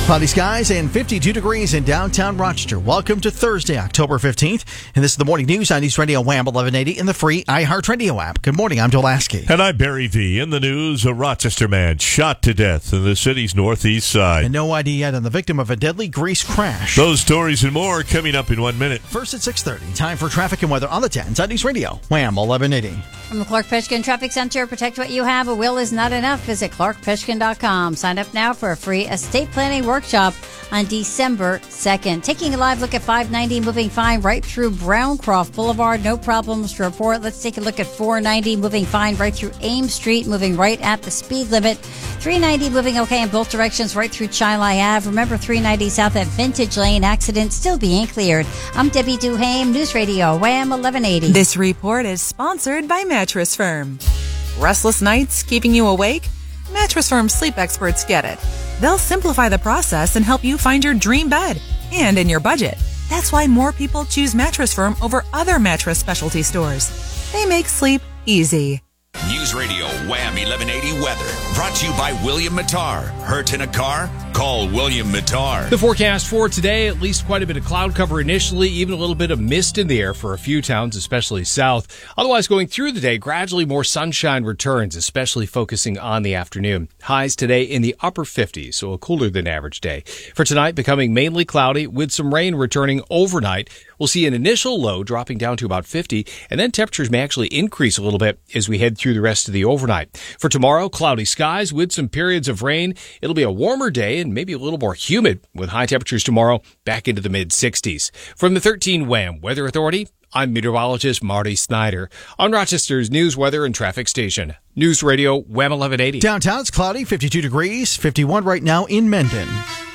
Cloudy skies and 52 degrees in downtown Rochester. Welcome to Thursday, October 15th. And this is the morning news on News Radio Wham 1180 in the free iHeartRadio app. Good morning, I'm Joe Lasky. And I'm Barry V. In the news, a Rochester man shot to death in the city's northeast side. And no idea yet on the victim of a deadly grease crash. Those stories and more coming up in 1 minute. First at 6:30, time for traffic and weather on the 10s on News Radio Wham 1180. From the Clark Peshkin Traffic Center, protect what you have. A will is not enough. Visit clarkpeshkin.com. Sign up now for a free estate planning workshop on December 2nd. Taking a live look at 590 moving fine right through Browncroft Boulevard. No problems to report. Let's take a look at 490 moving fine right through Ames Street, moving right at the speed limit. 390 moving okay in both directions right through Chilai Ave. Remember 390 south at Vintage Lane. Accident still being cleared. I'm Debbie Duhame, News Radio Wham 1180. This report is sponsored by Mattress Firm. Restless nights keeping you awake? Mattress Firm sleep experts get it. They'll simplify the process and help you find your dream bed and in your budget. That's why more people choose Mattress Firm over other mattress specialty stores. They make sleep easy. News Radio Wham 1180 weather brought to you by William Mattar. Hurt in a car? Call William Mattar. The forecast for today, at least quite a bit of cloud cover initially, even a little bit of mist in the air for a few towns, especially south. Otherwise, going through the day, gradually more sunshine returns, especially focusing on the afternoon. Highs today in the upper 50s, so a cooler than average day. For tonight, becoming mainly cloudy with some rain returning overnight. We'll see an initial low dropping down to about 50, and then temperatures may actually increase a little bit as we head through the rest of the overnight. For tomorrow, cloudy skies with some periods of rain. It'll be a warmer day and maybe a little more humid with high temperatures tomorrow back into the mid-60s. From the 13 Wham Weather Authority, I'm meteorologist Marty Snyder on Rochester's news, weather, and traffic station. News Radio Wham 1180. Downtown, it's cloudy, 52 degrees, 51 right now in Mendon.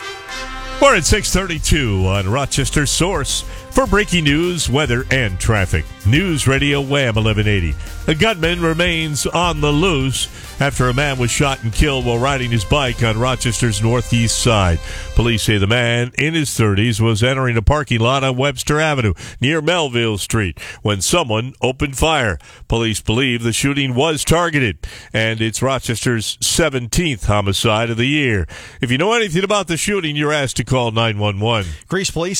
We're at 6:32 on Rochester's source for breaking news, weather, and traffic. News Radio Wham 1180. A gunman remains on the loose after a man was shot and killed while riding his bike on Rochester's northeast side. Police say the man in his 30s was entering a parking lot on Webster Avenue near Melville Street when someone opened fire. Police believe the shooting was targeted, and it's Rochester's 17th homicide of the year. If you know anything about the shooting, you're asked to call 911. Greece police